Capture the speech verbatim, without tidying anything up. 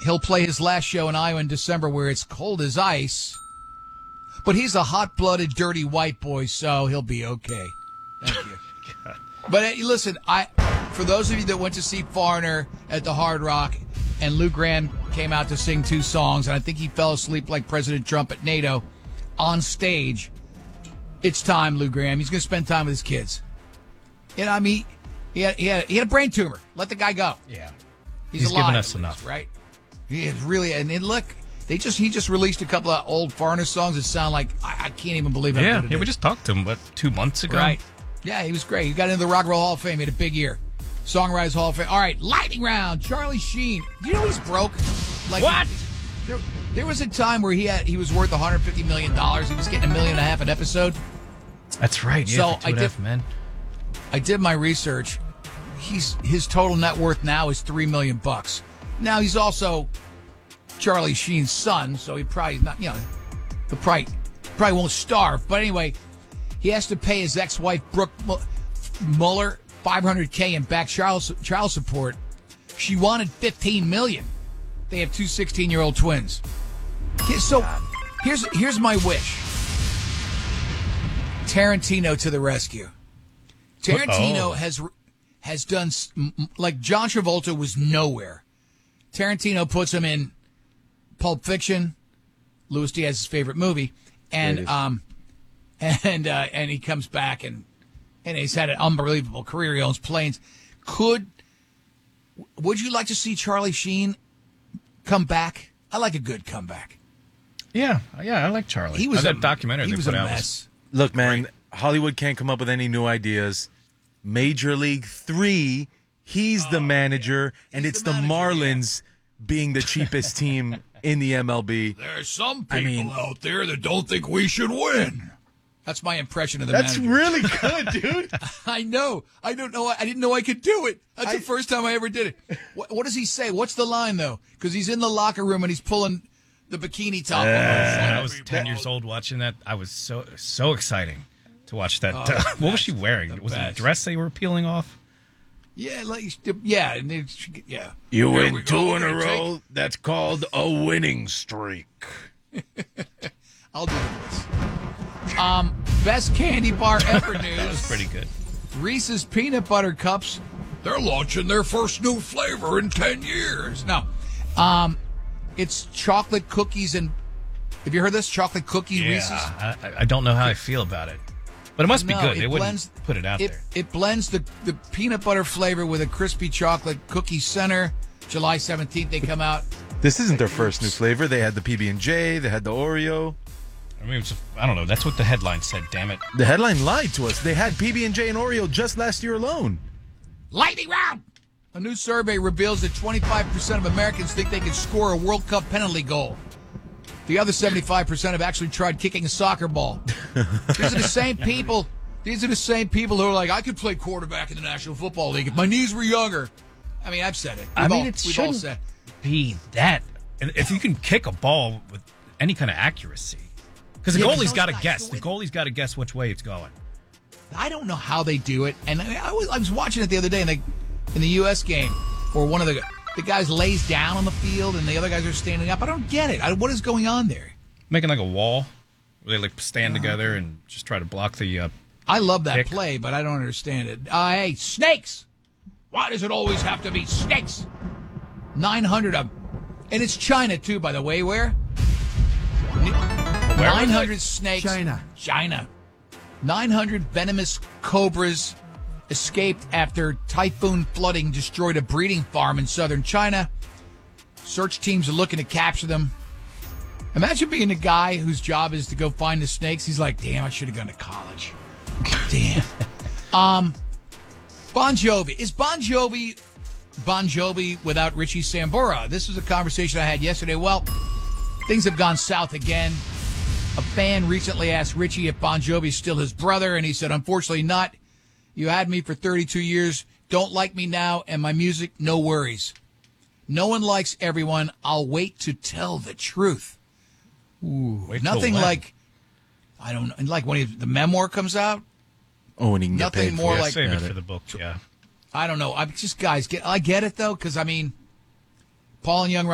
he'll play his last show in Iowa in December where it's cold as ice. But he's a hot-blooded, dirty white boy, so he'll be okay. Thank you. But uh, listen, I for those of you that went to see Foreigner at the Hard Rock, and Lou Graham came out to sing two songs, and I think he fell asleep like President Trump at NATO on stage. It's time, Lou Graham. He's going to spend time with his kids. You know, I mean, he had, he had, he had a brain tumor. Let the guy go. Yeah. He's, He's alive, given us enough. Right? He is really, and then look, they just he just released a couple of old Foreigner songs that sound like, I, I can't even believe how Yeah, good it yeah, is. we just talked to him, what, two months ago? Right. Yeah, he was great. He got into the Rock and Roll Hall of Fame. He had a big year. Songwriters Hall of Fame. All right, lightning round. Charlie Sheen. Do you know he's broke? Like, What? There, there was a time where he had he was worth one hundred fifty million dollars. He was getting a million and a half an episode. That's right. Yeah, So for two I and a did- half men. I did my research. He's his total net worth now is three million bucks. Now he's also Charlie Sheen's son, so he probably not you know the probably probably won't starve. But anyway, he has to pay his ex-wife Brooke Muller five hundred K in back child child support. She wanted fifteen million. They have two sixteen-year-old twins. So here's here's my wish. Tarantino to the rescue. Tarantino Oh. has has done like John Travolta was nowhere. Tarantino puts him in Pulp Fiction, Louis Diaz's favorite movie, and um, and uh, and he comes back and and he's had an unbelievable career. He owns planes. Could would you like to see Charlie Sheen come back? I like a good comeback. Yeah, yeah, I like Charlie. He was oh, that a documentary He they was put a out was- mess. Look, man, Hollywood can't come up with any new ideas. Major League Three, he's the manager, and He's it's the the, manager, Marlins being the cheapest team in the M L B. There's some people I mean- out there that don't think we should win. That's my impression of the That's manager. really good, dude. I know. I don't know. I didn't know I could do it. That's I- the first time I ever did it. What, what does he say? What's the line though? Because he's in the locker room and he's pulling the bikini top. When off. I was ten years old watching that, I was so so exciting to watch that. Oh, uh, the what was she best, wearing? the Was it a best. dress they were peeling off? Yeah, like yeah, and it's- yeah. You Here win we two go. in a We're gonna row. That's called a winning streak. I'll do this. Um, best candy bar ever news. That was pretty good. Reese's Peanut Butter Cups. They're launching their first new flavor in ten years. No, um, it's chocolate cookies and. Have you heard this? Chocolate cookie Reese's. Yeah, I, I don't know how I feel about it, but it must be No, good. it They blends- wouldn't put it out It, there. it blends the, the peanut butter flavor with a crispy chocolate cookie center. July seventeenth, they come out. This isn't their first new flavor. They had the P B and J. They had the Oreo. I mean, it's, I don't know. That's what the headline said. Damn it! The headline lied to us. They had P B and J and Oreo just last year alone. Lightning round! A new survey reveals that twenty-five percent of Americans think they can score a World Cup penalty goal. The other seventy-five percent have actually tried kicking a soccer ball. These are the same people. These are the same people who are like, I could play quarterback in the National Football League if my knees were younger. I mean, I've said it. We've I mean, all, it we've all shouldn't said. be that. And if you can kick a ball with any kind of accuracy, because the Yeah, 'cause goalie's those got to guys guess. go The in- goalie's got to guess which way it's going. I don't know how they do it. And I, I, was, I was watching it the other day in the, in the U S game where one of the the guys lays down on the field and the other guys are standing up. I don't get it. I, what is going on there? Making like a wall where they like stand together and just try to block the. Uh, I love that Dick. play, but I don't understand it. Uh, hey, snakes! Why does it always have to be snakes? nine hundred of them. And it's China, too, by the way. Where? nine hundred snakes. China. China. nine hundred venomous cobras escaped after typhoon flooding destroyed a breeding farm in southern China. Search teams are looking to capture them. Imagine being a guy whose job is to go find the snakes. He's like, damn, I should have gone to college. Damn. um, Bon Jovi. Is Bon Jovi Bon Jovi without Richie Sambora? This was a conversation I had yesterday. Well, things have gone south again. A fan recently asked Richie if Bon Jovi is still his brother, and he said, unfortunately not. You had me for thirty-two years. Don't like me now, and my music, no worries. No one likes everyone. I'll wait to tell the truth. Ooh, Wait till nothing when? like, I don't know, like when he, the memoir comes out. Oh, and he can get Nothing paid more for yeah, it. like- save it Got for it. the book. Yeah. I don't know. I'm just guys get. I get it though, because I mean, Paul and Young